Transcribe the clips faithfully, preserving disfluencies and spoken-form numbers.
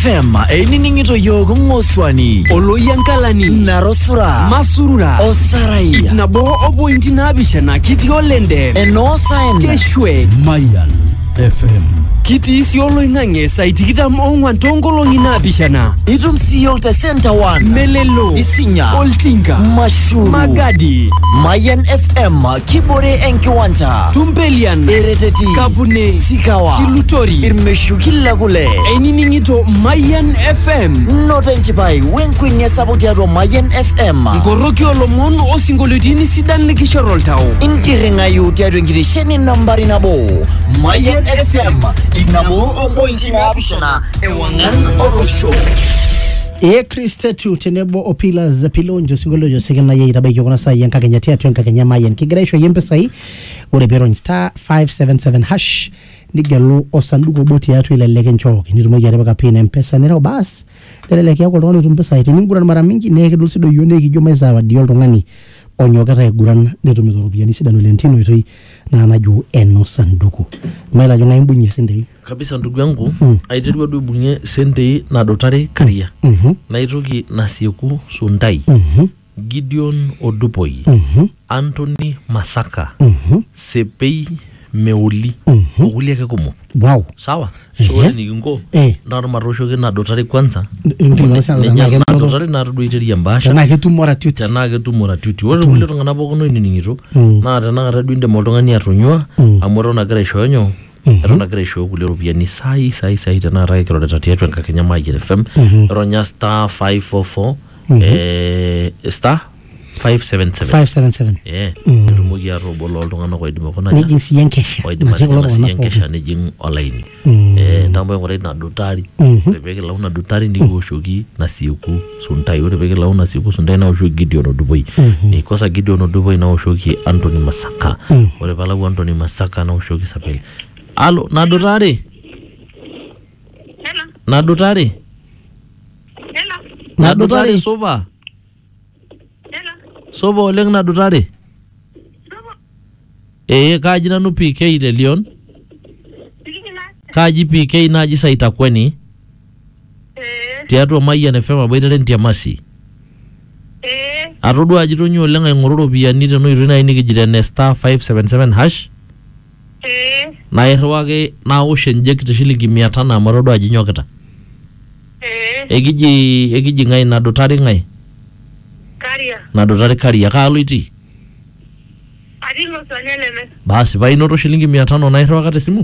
F M eininingito yogo ngoswani oloyankalani narosura masurura osarai itnabo obointi nabishana kiti olende enosaen keshwe Mayan F M kiti isi oloingange saitikitam ongwan tongolongi nabishana itum siyo te center one melelo isinya oltinga mashuru magadi Mayan F M kibore enkiwanja tumbelian ereteti kapune sikawa kilutori irmeshu kila kule eininingito Mayan F M noto enchipai wenkwinye sapoti ato Mayan F M ngoroki olomon osingolitini sidan likishorol tao intiringayu tiatu enkirisheni nambari nabo Mayan F M inabo ombointi naapishana ewangan olosho E Kristetu tenebo opila za pilonjo singolojo segena ye itabaiki kuna saa yanka kenya tia tuenka kenya mayan kigeresho yempe sahi ure peron star five seven seven hash nigelo osanduko boti yatu ila leke nchoke nitumoki areba pina mpesa nira bas leleke yako longani tumpesa iti ninguran mara mingi neke dulsido yone kijoma izawa diyo longani onyo kata ya guran netumiko rupiani sida nulentino itoi na anaju eno sanduku maila jonga imbunye sende kabisa ndugu yangu mm. aiterwa du bunye sende na dotare karia mm -hmm. na itoki nasieku sundai mm -hmm. Gideon Odupoi mm -hmm. Anthony Masaka mm -hmm. Sepei Meuli mm -hmm. Oguli yake kumo wow sawa eh so ni ngingo eh na marosho ke na dotare kwanza na dotare na ruduiteri ambasha na ketu mora tuti tana ketu mora tuti wale kule tongana bokono iningiro na tana kata duinde moltongani atonywa amoro na gare shonyo erona gare sho kule rupiani sai sai sai tana rai kero data yetu nka Kenya Mayan F M ronya star five four four eh star five seven seven five seven seven yeah rumogi ya robo lol tongana ko idimo kona ni jinsi yenkesha na jinsi yenkesha ni jing online eh ndambo ngore na dotari rebeke launa dotari ndi go shogi na siuku suntai rebeke launa siuku suntai na shogi Gideon Odupoi ni kosa Gideon Odupoi na shogi Anthony Masaka ore bala Anthony Masaka na shogi Sapele alo na dotari hello na dotari hello na dotari soba sobo oleng na dutare eh kaji nanu P K le Leon kaji P K naji saita kweni eh tiatu Mayan F M abaitare ntiamasi eh atodu ajitonyo oleng aingororo biani teno irina inigijire ne star five seven seven hash eh na irwake na oshenje kitishilingi mia tano amarodo ajinyokita eh egiji egiji ngai na dutare ngai karia na dotare karia kaluiti adingo soneleme basi bainoto shilingi mia tano na irwaka tesimu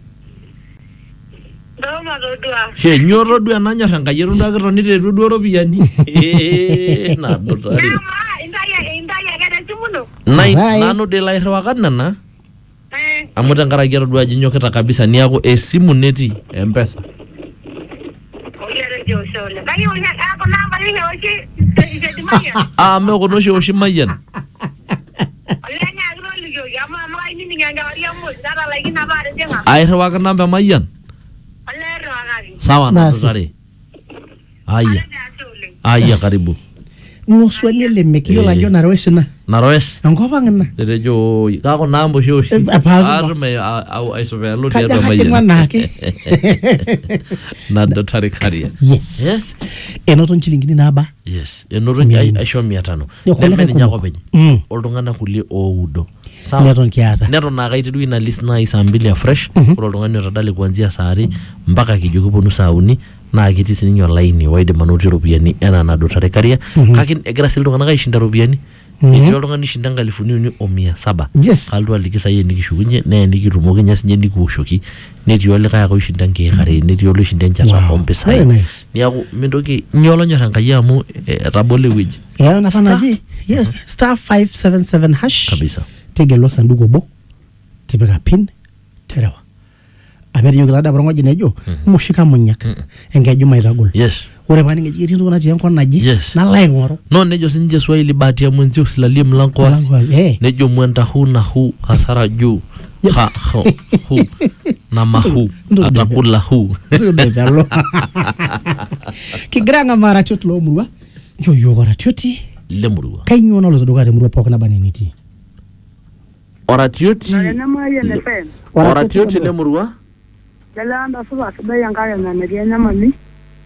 doma dodua she nyoro du ananya rangayeru ndakiro niteru du ropiani eh na dotare mama indaya indaya gede simuno nai nanu de la irwaka nana eh amuta ngaragero du ajinyokita kabisa ni yako esimu neti mpesa oyere josole bayi onya ako namba ni oshi sedi Mayan ah me ko no shi oshi Mayan olenya agro liyo ya mama ini ni nganga wari amu dara lagi na bare jenga ai irwaka namba Mayan olero agari sawa na dotare aya aya karibu ngoswani le mekio la jona roesna naroes ngoba ngana derejo kako nambo shoshi arme au aisobe lo dia Mayan na dotare karia yes yeah? enoto nchilingini naba yes enoto ai aisho mia tano nemeni nyako benyi mm. oltungana kulie oudo sawa neton kiata neton na kaitidu ina listener isa mbili ya fresh mm -hmm. kulo oltungani otadale kuanzia saari mpaka kijoki ponu sauni na kiti sininyo online waide manoti ropiani ena na dotare karia mm -hmm. kakin egira sil tungana kaishinda ropiani mm -hmm. ndio tungani shinda ngalifuni uni omia saba yes kaldu alikisa ye nikishukunye ne nikitumoke nyasi nikushoki neti yole kaya ko shinda nge kare neti yole shinda nchata ompesa nice. ni yako mindoki nyolo nyoranga yamu eh, rabole wiji ya na fana ji yes star five seven seven hash kabisa tegelo sanduko bo tibeka pin terewa abere yoglada barongo jinejo mushika munyaka engeju maitagol yes ore bani ngeji tindu na tiyan kona ji yes. na laingoro no nejo sinje Swahili bahati ya mwenzio usilalie mlango wasi hey. nejo mwenda hu na hu hasara juu ha hu hu na mahu atakula hu kigranga mara chotlo lo murwa jo yogora choti le murwa kainyo na lo dogare murwa pokona baneniti oratioti oratioti le murwa Jalanda suba suba yang kaya na media nyamani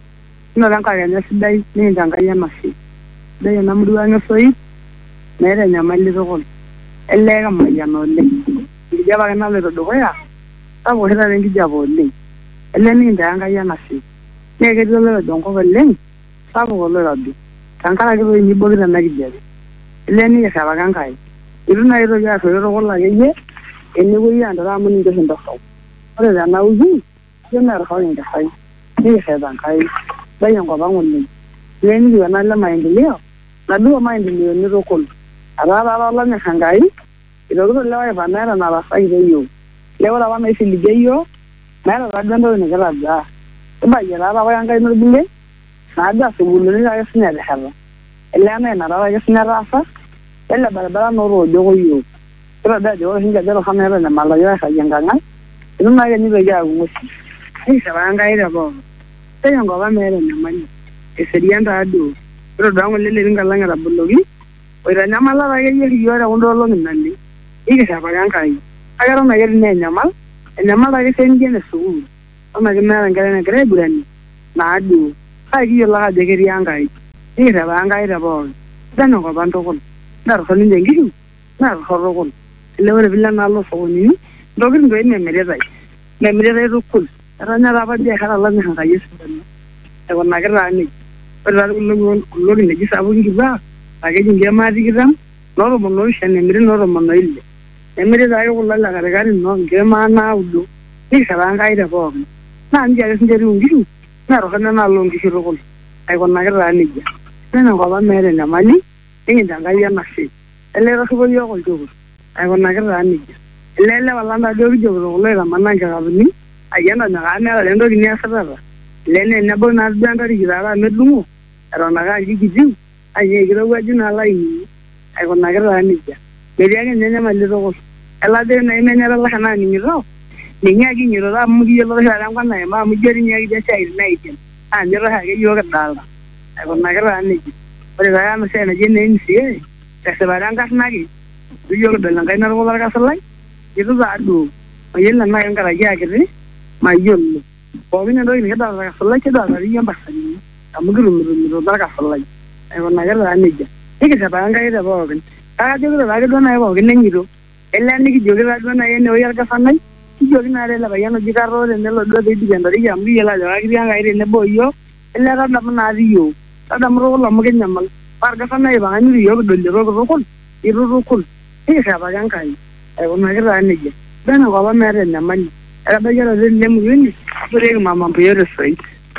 ino rankakenya sidai nikintankai enashe sidai ena murua ng'esoi meeta enyamali tukul elee kamayiana oleng enkijape ake naloito dukuya sapuk oshi taata enkijape oleng elee nikintaa Enkai enashe nee ketii oloirobi enkop oleng sapuk oloirobi tenkaraki toi nibokito ena kijape elee nikirrepaki Enkai itu naaji toki arruoyo tukul akeyie enewueji antara amu ninche oshi ntorrok ore tena wiki ijo meetorrok inkerrai nikirrep Enkai sidai enkop ang' oleng elee nikipuo enalo maendeleo naduo maendeleoni tukul etaa taata olonyorr Enkai itokito lewa ipa meeta enataasakita yiok lee ore apa naisiligie yiok meeta taduo entoki nikitadua ibayie taa apa Enkai norbule naaduo asukuluni ake sinye etesheta elee naa ina taata ake sinye etaasa ele barabara nootoojioko yiok kitodua ajo ore sinche ajo torrono meeta enyamalo yiok airragie enkang'ai itu naake nitoki aaku ng'uesi nikirrepaki Enkai tepooki sidai enkop ang' meeta enyamali eserian taaduo kitodua ng'ole lerin lang' etaboloki oitanyamala taakeyie yiok tekunda olong'i naleng nikirrepaki Enkai kake eton ake etii enyamal enyamal ake sii ene sukuul eton ake meeta enkerai nagira aiguranie naaduo kake kiyiolo ake ajo ketii Enkai nikirrepaki Enkai tepooki sidai enkop ang' tukul netorro ninche nkishu netorro tukul elee ore piilo enaalo sokonini ntokitin toi memiritai memiritai tukul etanya taapa biashara olonyorr Enkai esidano aikunaki taa nejia ore taa kulo kineji sapukin kituak aa keji nkiema tikitam nootomon oopishana emiri nootomon oile emiri taake kulo le katikati noo nkiema naudo nikirrepaki Enkai tepooki naa ninche ake sinche etiu nkishu netorrono enaalo nkishu tukul aikunaki taa nejia sidai enkop ang' meeta enyamali nikintaa Enkai enashe elee etorripo yiok olchokut aikunaki taa nejia elee lewa lang' taduo kijokito kulo oitamanaa nkikapuni ayia entonyok amu meeta taa entoki niasitata elee naa enebau naa duo entariki taata medung'o eton ake aji kitiu ayia kirowuaju naa lainini aikunaki taa nejia metii ake ninye enyamali tukul elajo nai menyara olashe naaning'ito ninye ake kinyito amu kiyiolo oshi taata enkop naima amu ijo dii ninye kijo isiaitin naigel naa ninye oshi ake yiok kidolta aikunaki taa nejia ore taa ena siai naji ene M C A tesipata enkarna ake itu yiok kidol enkaina tukul orkasulai itu taaduo mayiolo enaa kenkaraki akiti mayiolo pookin entoki nikidolta orkasulai kidolta dii yie mpasani amu kitumitumito orkasulai aikunaki taa nejia nikirrepaki Enkai tepookin kake ajokito taake duo naaji pookin nenyito elee nikijoki taaduo naaji enewueji orgavanai kijoki naa ele payian oji Karro tenelo duo piidip entariki amu kiyiolo ajo ketii Enkai tenebo oyiok elee tadamu natii yiok tadamu tukul amu kinyamal paa orgavanai aipang'a nitu yiok kidol toki tukul itu tukul nikirrepaki Enkai aikunaki taa nejia sidai enkop ang' meeta enyamali etabaiki oloteli lemurua ene ore Mama Mbuya Soit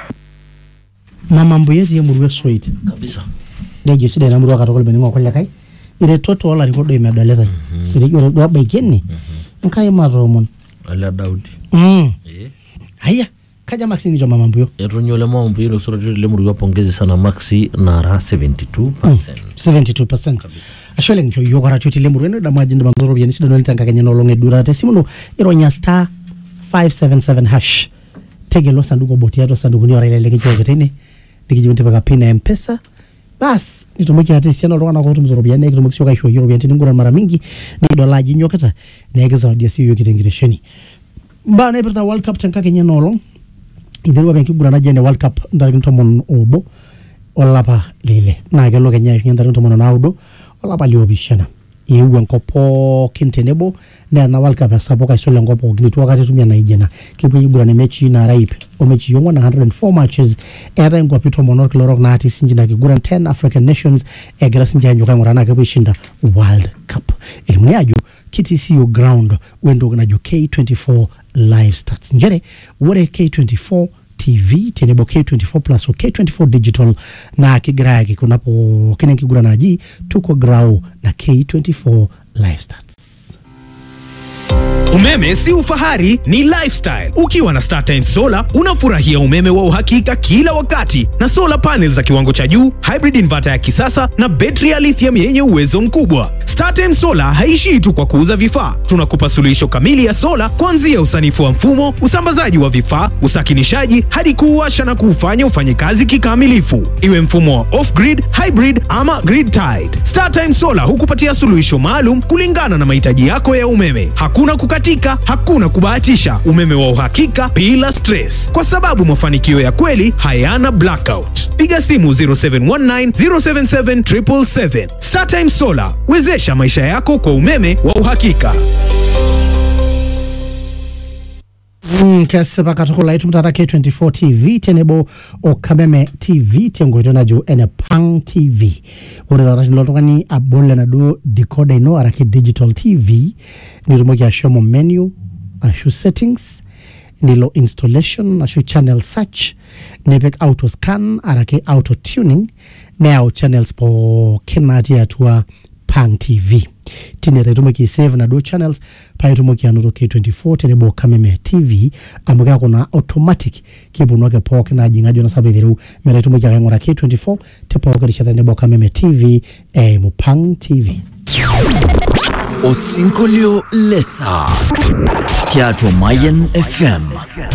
Mama Mbuya sii emurua Soit kabisa nejo sidai ena murua katukul mening'o kulikae iretoto olarikok doi medolitai etejo ore duo abaiki ene Enkai matoomon ale Daudi mm eh haya kaja Maxi nicho Mama Mbuya etonyo le Mama Mbuya sura le murua pongezi sana Maxi nara seventy-two percent seventy-two percent ashole ncho yiok aratioti le murua eno damaji ndaba ngoropiani sidano litangakenya nolonge dura tesimuno ironya star five seven seven hash tegelo sanduku boti ato sanduku ni oraile lekincho ketene nikijibunte paka pina M-Pesa bas nitumoki ate siana oltung'anak ootumito ropiani nikitumoki sio kaisho ropiani teningura mara mingi nikidolaji nyokata nekizawadia sio yiok kitengiresheni mbaa naipirta World Cup tenkakenya nolong iterua penkigurana jene World Cup ntarikini tomon obo olapa lile naa kelo Kenya aishunye ntarikini tomon naudo olapa liopishana eewuo enkop pookin tenebo naa ena World Cup esapuk aisul enkop pookin itu aikata etumia naijena kepuo aiguran emechi naara ip omechi ong'uan one hundred four matches eetai inkuapi tomon orkila orok natii sinche ina kiguran ten African nations egira sinche aanyok aing'uraa naa kepuo aishinda World Cup elimuni ajo kitii sio ground wentoki najo K twenty-four live stats njere ore K twenty-four T V tenebo K twenty-four plus o K twenty-four digital na kigira yake kuna pookin enkiguran naji tuko grau na K twenty-four live stats. Umeme si ufahari, ni lifestyle. Ukiwa na StarTimes Solar, unafurahia umeme wa uhakika kila wakati na solar panels za kiwango cha juu, hybrid inverter ya kisasa na betri ya lithium yenye uwezo mkubwa. StarTimes Solar haishii tu kwa kuuza vifaa. Tunakupa suluhisho kamili ya solar kuanzia usanifu wa mfumo, usambazaji wa vifaa, usakinishaji hadi kuuwasha na kuufanya ufanye kazi kikamilifu. Iwe mfumo wa off-grid, hybrid ama grid tied. StarTimes Solar hukupatia suluhisho maalum kulingana na mahitaji yako ya umeme. Hakuna kukata ukikatika hakuna kubahatisha, umeme wa uhakika bila stress, kwa sababu mafanikio ya kweli hayana blackout. Piga simu zero seven one nine zero seven seven seven seven seven. StarTime Solar, wezesha maisha yako kwa umeme wa uhakika. Mm, kese pakatokola itu mtata K twenty-four T V tenebo Okameme T V tengo itona juu ene Pang T V. Ure dara shilotongani abole na do decoder ino araki digital T V. Nirumoki ashomo menu, ashu settings, nilo installation, ashu channel search, nepek auto scan, araki auto tuning, neo channels po kenati atua Pang T V. Tinere tumoki save na do channels pa tumoki anuro K twenty-four tenebo Okameme T V ambaga kuna automatic kibunwake po na jingajo na sabidiru mere tumoki ngora K twenty-four tepo okrisha tenebo Okameme T V e mu Pang T V. Osinkolio lesa Teatro Mayen F M.